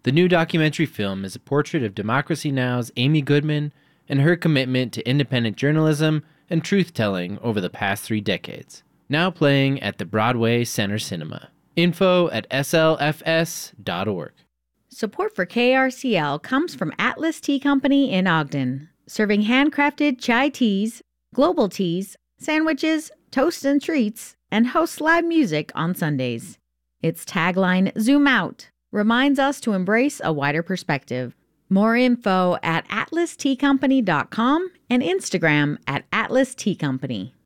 The new documentary film is a portrait of Democracy Now!'s Amy Goodman and her commitment to independent journalism and truth-telling over the past 3 decades. Now playing at the Broadway Center Cinema. Info at slfs.org. Support for KRCL comes from Atlas Tea Company in Ogden, serving handcrafted chai teas, global teas, sandwiches, toasts and treats, and hosts live music on Sundays. Its tagline, Zoom Out, reminds us to embrace a wider perspective. More info at atlasteacompany.com and Instagram at Atlas Tea Company.